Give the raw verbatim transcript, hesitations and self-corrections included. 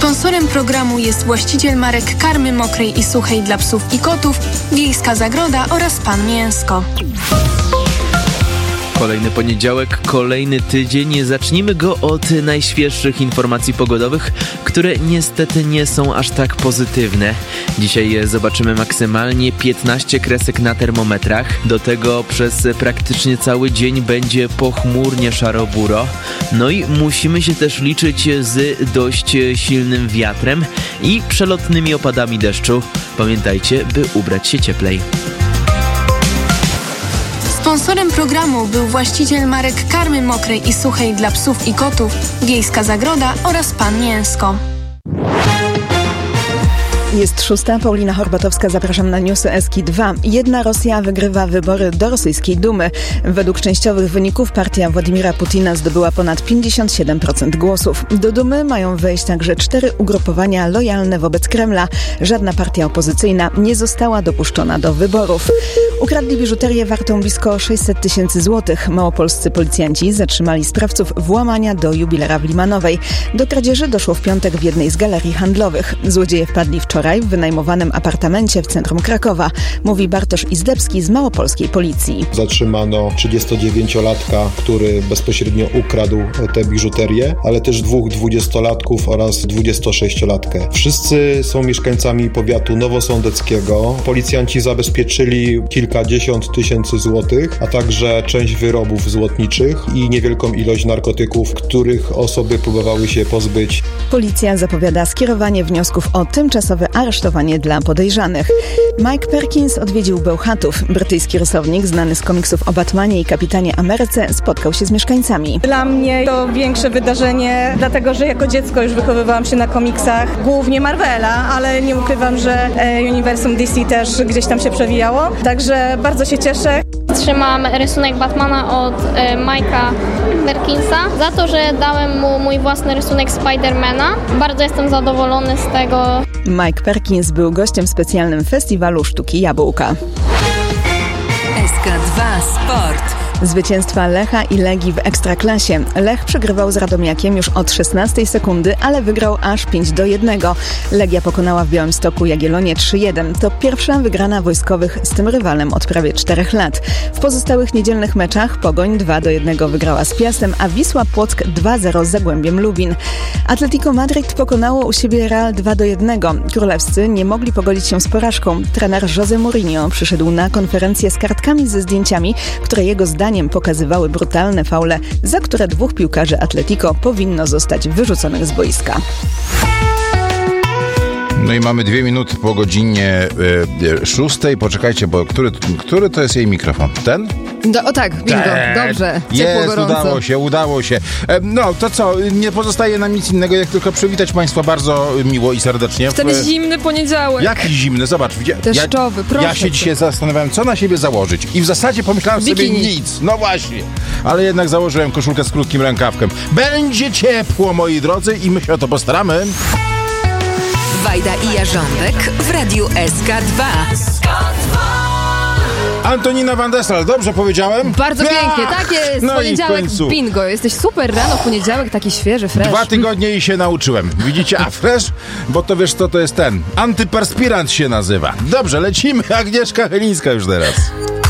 Sponsorem programu jest właściciel marek karmy mokrej i suchej dla psów i kotów, Wiejska Zagroda oraz Pan Mięsko. Kolejny poniedziałek, kolejny tydzień. Zacznijmy go od najświeższych informacji pogodowych, które niestety nie są aż tak pozytywne. Dzisiaj zobaczymy maksymalnie piętnaście kresek na termometrach. Do tego przez praktycznie cały dzień będzie pochmurnie szaro-buro. No i musimy się też liczyć z dość silnym wiatrem i przelotnymi opadami deszczu. Pamiętajcie, by ubrać się cieplej. Sponsorem programu był właściciel marek karmy mokrej i suchej dla psów i kotów, Wiejska Zagroda oraz Pan Mięsko. Jest szósta, Paulina Horbatowska, zapraszam na newsy Eski dwa. Jedna Rosja wygrywa wybory do rosyjskiej Dumy. Według częściowych wyników partia Władimira Putina zdobyła ponad pięćdziesiąt siedem procent głosów. Do Dumy mają wejść także cztery ugrupowania lojalne wobec Kremla. Żadna partia opozycyjna nie została dopuszczona do wyborów. Ukradli biżuterię wartą blisko sześćset tysięcy złotych. Małopolscy policjanci zatrzymali sprawców włamania do jubilera w Limanowej. Do kradzieży doszło w piątek w jednej z galerii handlowych. Złodzieje wpadli wczoraj w wynajmowanym apartamencie w centrum Krakowa, mówi Bartosz Izdebski z małopolskiej policji. Zatrzymano trzydziestodziewięciolatka, który bezpośrednio ukradł tę biżuterię, ale też dwóch dwudziestolatków oraz dwudziestosześciolatkę. Wszyscy są mieszkańcami powiatu nowosądeckiego. Policjanci zabezpieczyli kilkadziesiąt tysięcy złotych, a także część wyrobów złotniczych i niewielką ilość narkotyków, których osoby próbowały się pozbyć. Policja zapowiada skierowanie wniosków o tymczasowe aresztowanie dla podejrzanych. Mike Perkins odwiedził Bełchatów. Brytyjski rysownik, znany z komiksów o Batmanie i Kapitanie Ameryce, spotkał się z mieszkańcami. Dla mnie to większe wydarzenie, dlatego że jako dziecko już wychowywałam się na komiksach, głównie Marvela, ale nie ukrywam, że uniwersum D C też gdzieś tam się przewijało, także bardzo się cieszę. Trzymam rysunek Batmana od e, Mike'a Perkinsa za to, że dałem mu mój własny rysunek Spidermana. Bardzo jestem zadowolony z tego. Mike Perkins był gościem w specjalnym festiwalu Sztuki Jabłka. S K dwa Sport. Zwycięstwa Lecha i Legii w Ekstraklasie. Lech przegrywał z Radomiakiem już od szesnastej sekundy, ale wygrał aż pięć do jednego. Legia pokonała w Białymstoku Jagiellonię trzy jeden. To pierwsza wygrana wojskowych z tym rywalem od prawie czterech lat. W pozostałych niedzielnych meczach Pogoń dwa do jednego wygrała z Piastem, a Wisła Płock dwa zero z Zagłębiem Lubin. Atletico Madryt pokonało u siebie Real dwa do jednego. Królewscy nie mogli pogodzić się z porażką. Trener José Mourinho przyszedł na konferencję z kartkami ze zdjęciami, które jego zdaniem pokazywały brutalne faule, za które dwóch piłkarzy Atletico powinno zostać wyrzuconych z boiska. No i mamy dwie minuty po godzinie y, szóstej. Poczekajcie, bo który, który to jest jej mikrofon? Ten? Do, o tak, bingo, Ten. Dobrze. Ciepło, jest, gorąco. udało się, udało się. E, no, to co, nie pozostaje nam nic innego, jak tylko przywitać Państwa bardzo miło i serdecznie. W ten w... zimny poniedziałek. Jaki zimny? Zobacz. Deszczowy, ja, proszę Ja się cię. dzisiaj zastanawiałem, co na siebie założyć. I w zasadzie pomyślałem Bikini. sobie nic. No właśnie. Ale jednak założyłem koszulkę z krótkim rękawkiem. Będzie ciepło, moi drodzy, i my się o to postaramy. Wajda i Jarząbek w Radiu S K dwa. Antonina Van Dessel, dobrze powiedziałem? Bardzo ja! pięknie, tak jest, no poniedziałek, bingo, jesteś super rano w poniedziałek, taki świeży, fresh. Dwa tygodnie i się nauczyłem, widzicie, a fresh, bo to wiesz co to jest ten, antyperspirant się nazywa. Dobrze, lecimy, Agnieszka Chylińska już teraz.